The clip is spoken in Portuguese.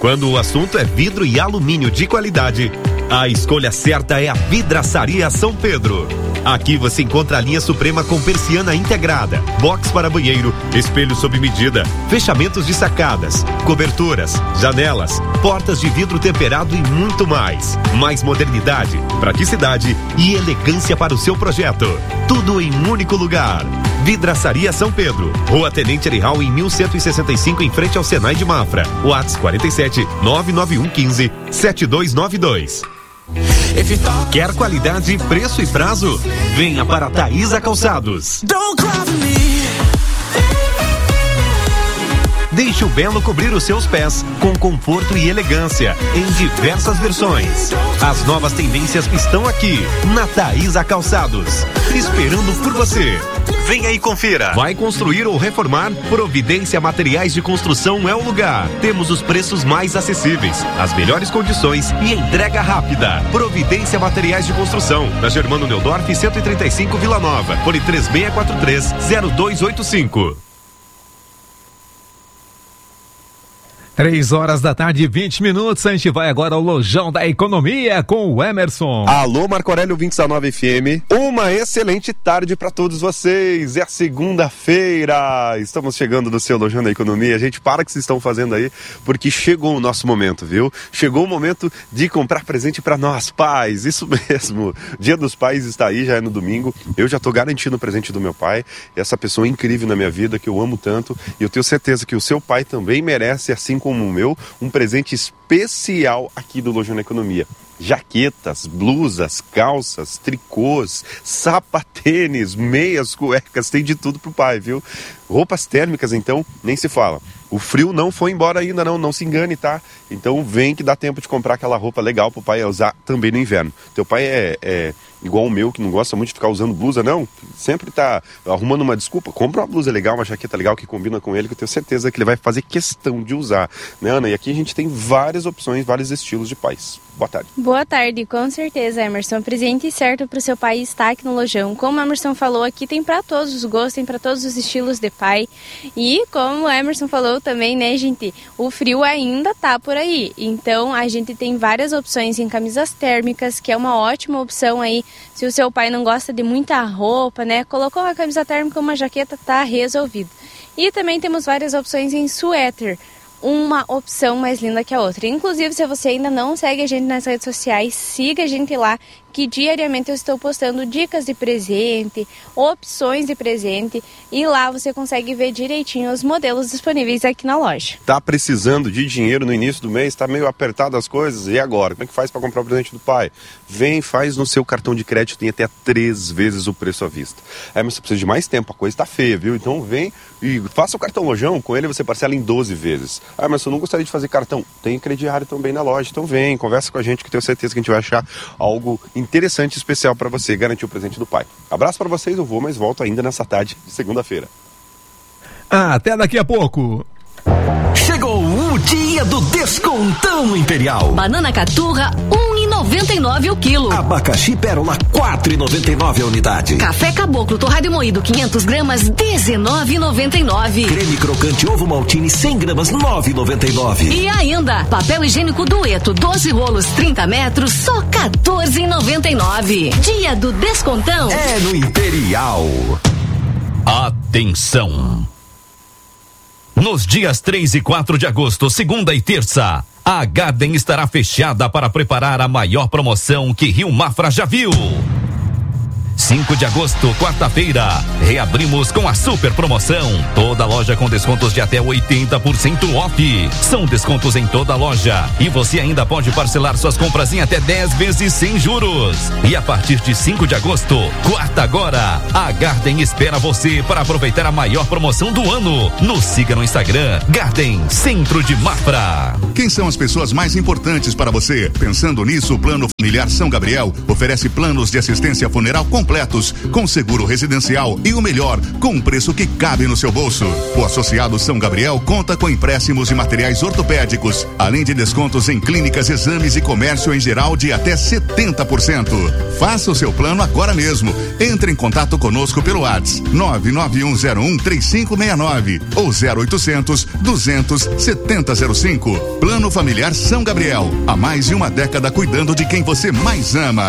Quando o assunto é vidro e alumínio de qualidade, a escolha certa é a Vidraçaria São Pedro. Aqui você encontra a linha Suprema com persiana integrada, box para banheiro, espelho sob medida, fechamentos de sacadas, coberturas, janelas, portas de vidro temperado e muito mais. Mais modernidade, praticidade e elegância para o seu projeto. Tudo em um único lugar. Vidraçaria São Pedro, Rua Tenente Erihal em 1165, em frente ao Senai de Mafra. WhatsApp 47 991 15 7292. Quer qualidade, preço e prazo? Venha para Taísa Calçados. Deixe o Belo cobrir os seus pés com conforto e elegância em diversas versões. As novas tendências estão aqui na Taísa Calçados, esperando por você. Venha e confira. Vai construir ou reformar? Providência Materiais de Construção é o lugar. Temos os preços mais acessíveis, as melhores condições e entrega rápida. Providência Materiais de Construção, na Germano Neudorf 135 Vila Nova, fone 3643-0285. 3 horas da tarde, 20 minutos. A gente vai agora ao Lojão da Economia com o Emerson. Alô, Marco Aurélio, ouvintes da 9 FM. Uma excelente tarde para todos vocês. É segunda-feira. Estamos chegando no seu Lojão da Economia. Gente, para o que vocês estão fazendo aí, porque chegou o nosso momento, viu? Chegou o momento de comprar presente para nós, pais. Isso mesmo. Dia dos Pais está aí, já é no domingo. Eu já tô garantindo o presente do meu pai. Essa pessoa incrível na minha vida, que eu amo tanto. E eu tenho certeza que o seu pai também merece, assim como o meu, um presente especial aqui do Lojão da Economia. Jaquetas, blusas, calças, tricôs, sapatênis, meias, cuecas, tem de tudo pro pai, viu? Roupas térmicas, então, nem se fala. O frio não foi embora ainda, não se engane, tá? Então vem que dá tempo de comprar aquela roupa legal pro pai usar também no inverno. Teu pai é igual o meu, que não gosta muito de ficar usando blusa, não. Sempre tá arrumando uma desculpa. Compra uma blusa legal, uma jaqueta legal que combina com ele, que eu tenho certeza que ele vai fazer questão de usar. Né, Ana? E aqui a gente tem várias opções, vários estilos de pais. Boa tarde. Boa tarde, com certeza, Emerson. Presente certo para o seu pai está aqui no Lojão. Como o Emerson falou, aqui tem para todos os gostos, tem para todos os estilos de pai. E como o Emerson falou também, né, gente, o frio ainda tá por aí. Então a gente tem várias opções em camisas térmicas, que é uma ótima opção aí. Se o seu pai não gosta de muita roupa, né, colocou uma camisa térmica, uma jaqueta, tá resolvido. E também temos várias opções em suéter. Uma opção mais linda que a outra. Inclusive, se você ainda não segue a gente nas redes sociais, siga a gente lá, que diariamente eu estou postando dicas de presente, opções de presente, e lá você consegue ver direitinho os modelos disponíveis aqui na loja. Tá precisando de dinheiro no início do mês, tá meio apertado as coisas, e agora? Como é que faz para comprar o presente do pai? Vem, faz no seu cartão de crédito, tem até 3 vezes o preço à vista. Mas você precisa de mais tempo, a coisa tá feia, viu? Então vem e faça o cartão Lojão, com ele você parcela em 12 vezes. Mas eu não gostaria de fazer cartão. Tem crediário também na loja, então vem, conversa com a gente, que eu tenho certeza que a gente vai achar algo interessante e especial para você, garantir o presente do pai. Abraço para vocês, eu vou, mas volto ainda nessa tarde de segunda-feira. Até daqui a pouco. Chegou o dia do Descontão Imperial. Banana caturra, R$1,99 o quilo. Abacaxi pérola, R$4,99 a unidade. Café caboclo torrado e moído, 500 gramas, R$19,99. Creme crocante ovo maltine, 100 gramas, R$9,99. E ainda, papel higiênico Dueto, 12 rolos, 30 metros, só R$14,99. Dia do Descontão é no Imperial. Atenção! Nos dias 3 e 4 de agosto, segunda e terça, a Garden estará fechada para preparar a maior promoção que Rio Mafra já viu. 5 de agosto, quarta-feira, reabrimos com a super promoção. Toda loja com descontos de até 80% off. São descontos em toda a loja. E você ainda pode parcelar suas compras em até 10 vezes sem juros. E a partir de 5 de agosto, quarta agora, a Garden espera você para aproveitar a maior promoção do ano. Nos siga no Instagram, Garden Centro de Mafra. Quem são as pessoas mais importantes para você? Pensando nisso, o Plano Familiar São Gabriel oferece planos de assistência funeral com completos, com seguro residencial e o melhor, com um preço que cabe no seu bolso. O Associado São Gabriel conta com empréstimos e materiais ortopédicos, além de descontos em clínicas, exames e comércio em geral de até 70%. Faça o seu plano agora mesmo. Entre em contato conosco pelo WhatsApp 991013569 ou 0800 200 7005. Plano Familiar São Gabriel. Há mais de uma década cuidando de quem você mais ama.